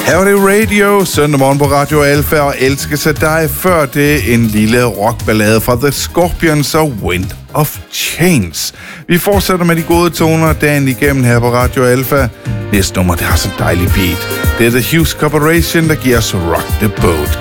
Her var det Radio, søndag morgen på Radio Alfa og Elske sig dig. Før det en lille rockballade fra The Scorpions og Wind of Change. Vi fortsætter med de gode toner dagen igennem her på Radio Alfa. Næste nummer, det har så dejlig beat. Det er The Hughes Corporation, der giver os Rock the Boat.